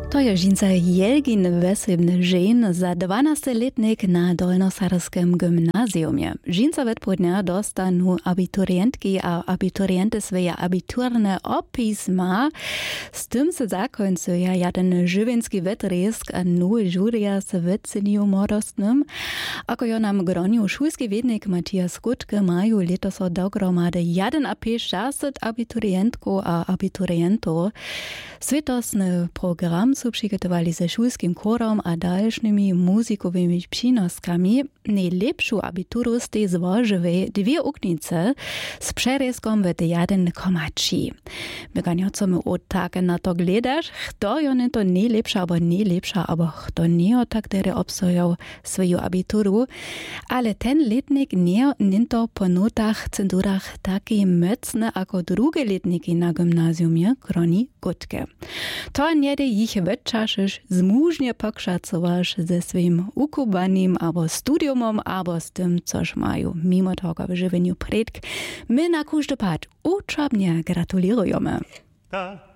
To je žinca Jelgin Vesebny žen za 12-letnik na Dolnosarskem gymnazjumie. Žinca odpodnia dostanu abiturientki a abiturienty swoje abiturne opisma. Z tym se zakońcuje jeden żywienski wetrysk a nowy żuria z wyceniu młodostnym. Ako jo nam groniu szulski wiednik Matthias Kutke mają letos dogromady 1,60 abiturientków a abiturientów. Svetosny program su przygotowali ze szulskim chorem a dalszymi muzikowymi przynoskami. Najlepszą abituru z tej złożyły dwie uknice z przeryskom w 1,3. My chcemy tak na to gledać, kto jo nie to najlepsza, albo kto nie tak dere obsojał swoją abituru. Ale ten letnik nie to po notach, cenzurach taki mocny, jako drugie letniki na gymnazjumie, kroni Kutke. To nie de ich wyczaszysz, zmużnie pokrzacowasz ze swoim ukubanim albo studiumom, albo z tym, coż mają mimo tego w żywieniu predk. My na każdy pad uczobnie gratulujemy.